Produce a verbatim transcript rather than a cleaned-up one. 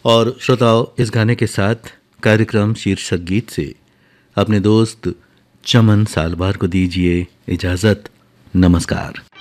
और श्रोताओं, इस गाने के साथ कार्यक्रम शीर्षक गीत से अपने दोस्त चमन सालवार को दीजिए इजाजत। नमस्कार।